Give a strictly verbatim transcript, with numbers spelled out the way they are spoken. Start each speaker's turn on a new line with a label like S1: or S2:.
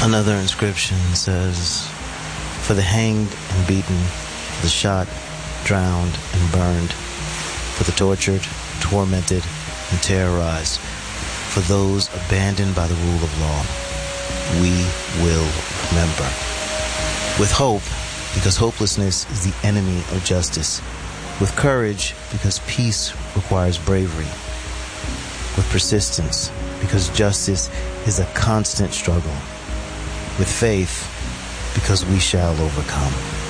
S1: Another inscription says, for the hanged and beaten, for the shot, drowned, and burned, for the tortured, tormented, and terrorized, for those abandoned by the rule of law, we will remember. With hope, because hopelessness is the enemy of justice. With courage, because peace requires bravery. With persistence, because justice is a constant struggle. With faith, because we shall overcome.